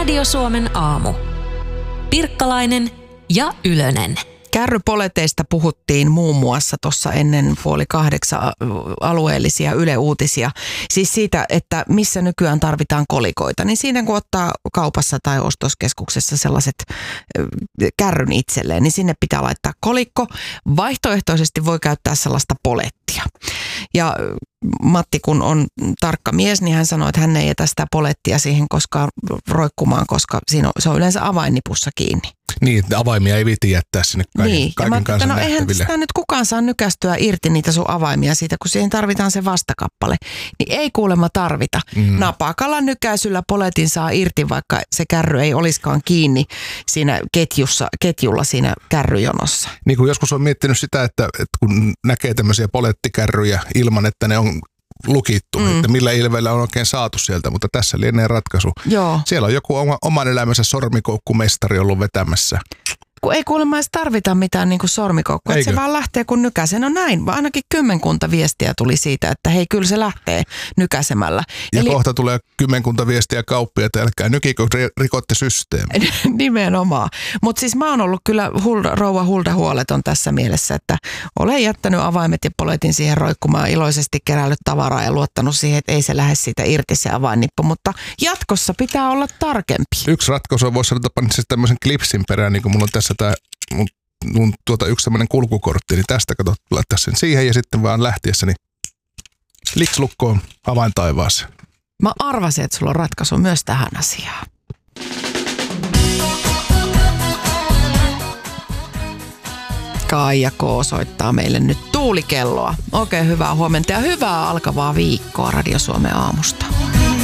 Radio Suomen aamu. Pirkkalainen ja Ylönen. Kärrypoleteista puhuttiin muun muassa tuossa ennen 7:30 alueellisia Yle Uutisia. Siis siitä, että missä nykyään tarvitaan kolikoita. Niin siinä kun ottaa kaupassa tai ostoskeskuksessa sellaiset kärryn itselleen, niin sinne pitää laittaa kolikko. Vaihtoehtoisesti voi käyttää sellaista polettia. Ja Matti, kun on tarkka mies, niin hän sanoi, että hän ei jätä sitä polettia siihen koskaan roikkumaan, koska se on yleensä avainnipussa kiinni. Niin, että avaimia ei viiti jättää sinne kaiken kansan nähtäville. Eihän sitä nyt kukaan saa nykästyä irti niitä sun avaimia siitä, kun siihen tarvitaan se vastakappale. Niin ei kuulemma tarvita. Napakalla nykäisyllä poletin saa irti, vaikka se kärry ei olisikaan kiinni siinä ketjulla siinä kärryjonossa. Niin kuin joskus on miettinyt sitä, että kun näkee tämmöisiä polettikärryjä ilman, että ne on lukittu, että millä ilveellä on oikein saatu sieltä, mutta tässä lienee ratkaisu. Joo. Siellä on joku oman elämänsä sormikoukkumestari ollut vetämässä. Kun ei kuulemma edes tarvita mitään niin kuin sormikoukkuja, että se vaan lähtee kun nykäsee. No näin, vaan ainakin 10 viestiä tuli siitä, että hei, kyllä se lähtee nykäsemällä. Ja kohta tulee 10 viestiä kauppia, että älkää nykikö rikotte systeemi. Nimenomaan. Mutta siis mä oon ollut kyllä rouva Hulda huoleton tässä mielessä, että olen jättänyt avaimet ja poletin siihen roikkumaan, iloisesti kerännyt tavaraa ja luottanut siihen, että ei se lähde siitä irti se avainnippu, mutta jatkossa pitää olla tarkempi. Yksi ratkaisu voisi sanoa, että siis tämmöisen klipsin perään, niin kuin mulla on tässä tämä yksi tämmöinen kulkukortti, niin tästä kato, laittaa sen siihen ja sitten vaan lähtiessä, niin likslukkoon avain taivaaseen. Mä arvasin, että sulla on ratkaisu myös tähän asiaan. Kaija K. soittaa meille nyt tuulikelloa. Oikein hyvää huomenta ja hyvää alkavaa viikkoa Radio Suomen aamusta.